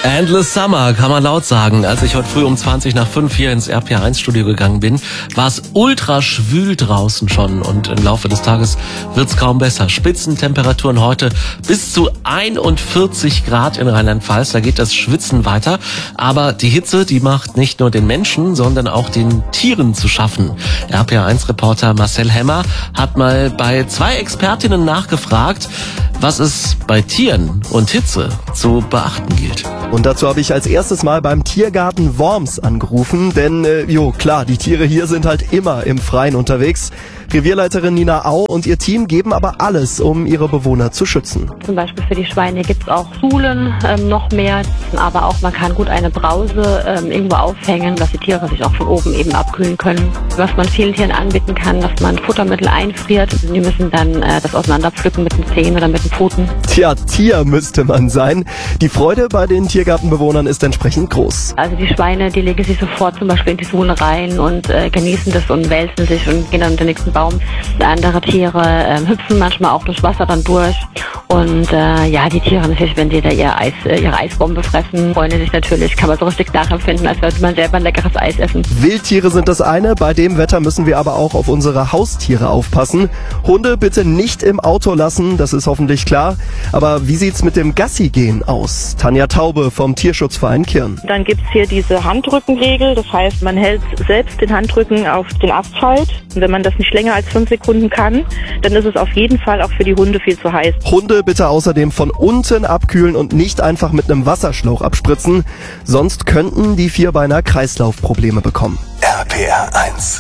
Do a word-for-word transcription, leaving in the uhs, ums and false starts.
Endless Summer, kann man laut sagen. Als ich heute früh um zwanzig nach fünf hier ins R P eins Studio gegangen bin, war es ultra schwül draußen schon und im Laufe des Tages wird's kaum besser. Spitzentemperaturen heute bis zu einundvierzig Grad in Rheinland-Pfalz, da geht das Schwitzen weiter. Aber die Hitze, die macht nicht nur den Menschen, sondern auch den Tieren zu schaffen. R P eins Reporter Marcel Hemmer hat mal bei zwei Expertinnen nachgefragt, was es bei Tieren und Hitze zu beachten gilt. Und dazu habe ich als erstes mal beim Tiergarten Worms angerufen, denn, äh, jo, klar, die Tiere hier sind halt immer im Freien unterwegs. Revierleiterin Nina Au und ihr Team geben aber alles, um ihre Bewohner zu schützen. Zum Beispiel für die Schweine gibt es auch Suhlen, ähm, noch mehr, aber auch man kann gut eine Brause ähm, irgendwo aufhängen, dass die Tiere sich auch von oben eben abkühlen können. Was man vielen Tieren anbieten kann, dass man Futtermittel einfriert. Die müssen dann äh, das auseinanderpflücken mit den Zähnen oder mit den Pfoten. Tja, Tier müsste man sein. Die Freude bei den Tiergartenbewohnern ist entsprechend groß. Also die Schweine, die legen sich sofort zum Beispiel in die Suhlen rein und äh, genießen das und wälzen sich und gehen dann in den nächsten Baum. Andere Tiere äh, hüpfen manchmal auch durch Wasser dann durch. Und äh, ja, die Tiere natürlich, wenn die da ihr Eis, äh, ihre Eisbombe fressen, freuen die sich natürlich, kann man so richtig nachempfinden, als würde man selber ein leckeres Eis essen. Wildtiere sind das eine, bei dem Wetter müssen wir aber auch auf unsere Haustiere aufpassen. Hunde bitte nicht im Auto lassen, das ist hoffentlich klar. Aber wie sieht's mit dem Gassi-Gehen aus? Tanja Taube vom Tierschutzverein Kirn. Dann gibt's hier diese Handrückenregel, das heißt, man hält selbst den Handrücken auf den Asphalt. Und wenn man das nicht länger als fünf Sekunden kann, dann ist es auf jeden Fall auch für die Hunde viel zu heiß. Hunde bitte außerdem von unten abkühlen und nicht einfach mit einem Wasserschlauch abspritzen, sonst könnten die Vierbeiner Kreislaufprobleme bekommen. R P R eins